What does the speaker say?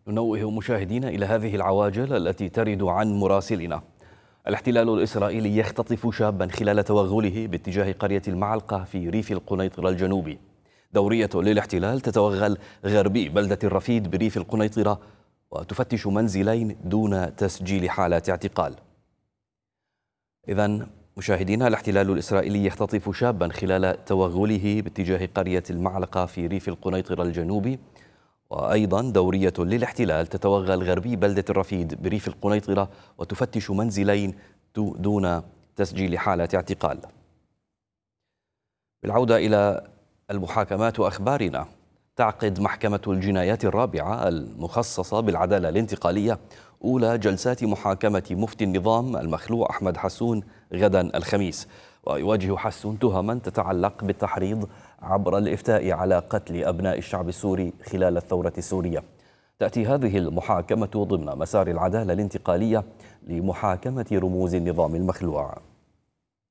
ننوه مشاهدينا إلى هذه العواجل التي ترد عن مراسلنا. الاحتلال الإسرائيلي يختطف شابا خلال توغله باتجاه قرية المعلقة في ريف القنيطرة الجنوبي. دورية للاحتلال تتوغل غربي بلدة الرفيد بريف القنيطرة وتفتش منزلين دون تسجيل حالات اعتقال. إذن مشاهدينا، الاحتلال الإسرائيلي يختطف شابا خلال توغله باتجاه قرية المعلقة في ريف القنيطرة الجنوبي. وأيضا دورية للاحتلال تتوغل غربي بلدة الرفيد بريف القنيطرة وتفتش منزلين دون تسجيل حالة اعتقال. بالعودة إلى المحاكمات وأخبارنا، تعقد محكمة الجنايات الرابعة المخصصة بالعدالة الانتقالية أولى جلسات محاكمة مفتي النظام المخلوع أحمد حسون غدا الخميس، ويواجه حسون تهما تتعلق بالتحريض عبر الإفتاء على قتل أبناء الشعب السوري خلال الثورة السورية. تأتي هذه المحاكمة ضمن مسار العدالة الانتقالية لمحاكمة رموز النظام المخلوع.